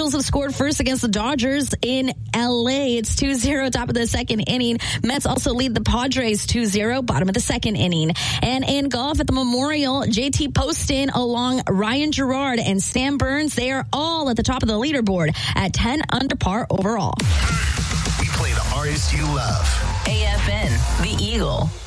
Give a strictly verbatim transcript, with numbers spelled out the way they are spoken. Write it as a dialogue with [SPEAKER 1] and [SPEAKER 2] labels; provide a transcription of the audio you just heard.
[SPEAKER 1] Angels have scored first against the Dodgers in L A. It's two zero, top of the second inning. Mets also lead the Padres two zero, bottom of the second inning. And in golf at the Memorial, J T Poston along Ryan Gerard and Sam Burns, they are all at the top of the leaderboard at ten under par overall.
[SPEAKER 2] We play the artists you love.
[SPEAKER 3] A F N, The Eagle.